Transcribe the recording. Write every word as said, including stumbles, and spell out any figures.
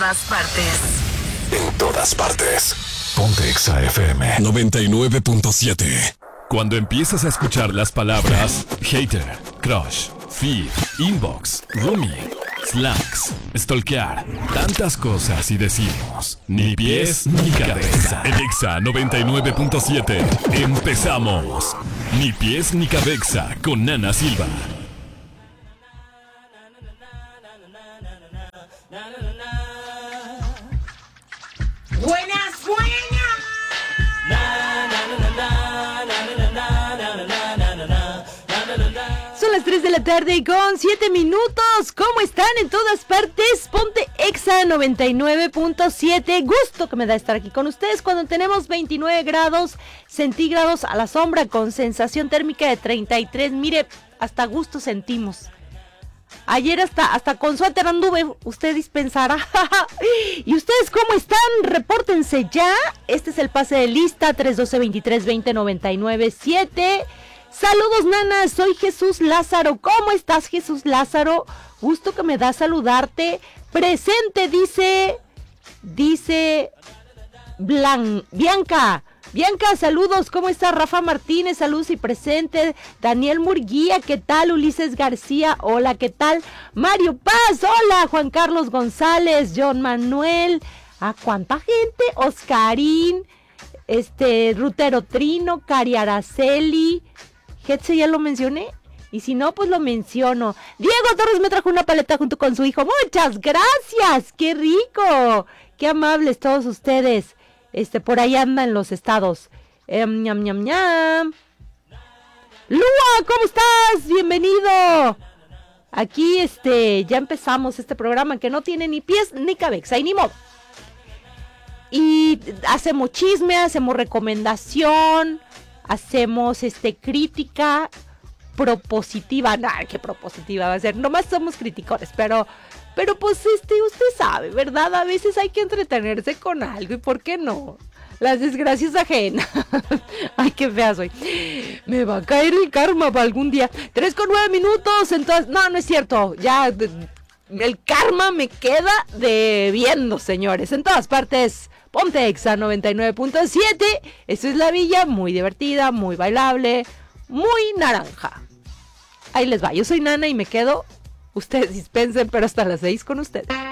todas partes. En todas partes. Ponte Exa F M noventa y nueve punto siete. Cuando empiezas a escuchar las palabras hater, crush, feed, inbox, roomie, slacks, stalkear, tantas cosas y decimos ni pies ni cabeza. En Exa noventa y nueve punto siete empezamos. Ni pies ni cabeza con Nana Silva. Buenas, buenas. Son las tres de la tarde y con siete minutos. ¿Cómo están en todas partes? Ponte Exa noventa y nueve punto siete. Gusto que me da estar aquí con ustedes cuando tenemos veintinueve grados centígrados a la sombra con sensación térmica de treinta y tres. Mire, hasta gusto sentimos. Ayer hasta, hasta con suéter anduve, usted dispensará. ¿Y ustedes cómo están? Repórtense ya. Este es el pase de lista tres uno dos, veintitrés veinte, noventa y nueve siete. Saludos, Nana, soy Jesús Lázaro. ¿Cómo estás, Jesús Lázaro? Gusto que me da saludarte. Presente, dice, dice Blan, Bianca. Bianca, saludos, ¿cómo está? Rafa Martínez, saludos y presente. Daniel Murguía, ¿qué tal? Ulises García, hola, ¿qué tal? Mario Paz, hola. Juan Carlos González, John Manuel, ¿a cuánta gente? Oscarín, este, Rutero Trino, Cari Araceli, Hetze, ¿ya lo mencioné? Y si no, pues lo menciono. Diego Torres me trajo una paleta junto con su hijo. Muchas gracias, qué rico, qué amables todos ustedes. Este, por ahí andan los estados. Eh, ñam, ñam, ñam. Lua, ¿cómo estás? Bienvenido. Aquí, este, ya empezamos este programa que no tiene ni pies ni cabeza y ni modo. Y hacemos chisme, hacemos recomendación, hacemos, este, crítica propositiva. Nah, qué propositiva va a ser. Nomás somos criticones, pero... Pero pues este, usted sabe, ¿verdad? A veces hay que entretenerse con algo y ¿por qué no? Las desgracias ajenas. Ay, qué fea soy. Me va a caer el karma para algún día. Tres con nueve minutos, entonces... No, no es cierto. Ya el karma me queda debiendo, señores. En todas partes, ponte Exa noventa y nueve punto siete. Esto es La Villa, muy divertida, muy bailable, muy naranja. Ahí les va, yo soy Nana y me quedo... Ustedes dispensen, pero hasta las seis con ustedes.